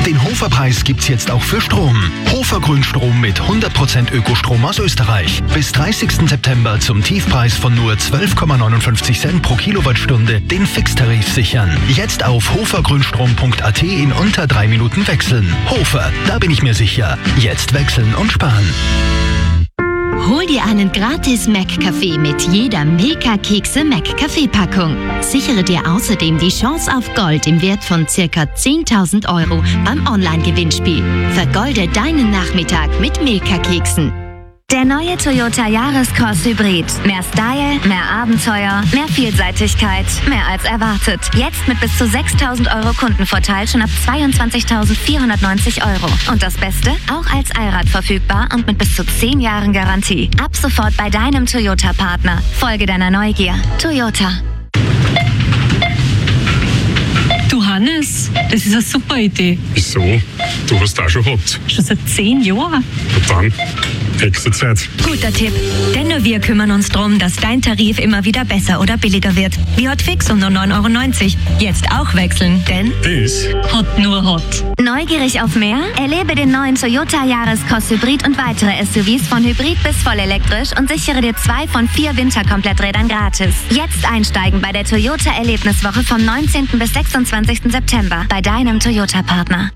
Den Hofer-Preis gibt's jetzt auch für Strom. Hofer Grünstrom mit 100% Ökostrom aus Österreich. Bis 30. September zum Tiefpreis von nur 12,59 Cent pro Kilowattstunde den Fixtarif sichern. Jetzt auf hofergrünstrom.at in unter 3 Minuten wechseln. Hofer, da bin ich mir sicher. Jetzt wechseln und sparen. Hol dir einen gratis Mac-Kaffee mit jeder Milka-Kekse Mac-Kaffee-Packung. Sichere dir außerdem die Chance auf Gold im Wert von ca. 10.000 € beim Online-Gewinnspiel. Vergolde deinen Nachmittag mit Milka-Keksen. Der neue Toyota Yaris-Cross Hybrid. Mehr Style, mehr Abenteuer, mehr Vielseitigkeit, mehr als erwartet. Jetzt mit bis zu 6.000 € Kundenvorteil schon ab 22.490 €. Und das Beste? Auch als Allrad verfügbar und mit bis zu 10 Jahren Garantie. Ab sofort bei deinem Toyota-Partner. Folge deiner Neugier. Toyota. Du Hannes, das ist eine super Idee. Wieso? Du hast auch schon gehabt. Schon seit 10 Jahren. Und dann? Exit-Zeit. Guter Tipp. Denn nur wir kümmern uns darum, dass dein Tarif immer wieder besser oder billiger wird. Wie Hotfix um nur 9,90 €. Jetzt auch wechseln, denn Ist Hot nur Hot. neugierig auf mehr? Erlebe den neuen Toyota Yaris-Cross Hybrid und weitere SUVs von Hybrid bis voll elektrisch und sichere dir 2 von 4 Winterkompletträdern gratis. Jetzt einsteigen bei der Toyota Erlebniswoche vom 19. bis 26. September bei deinem Toyota-Partner.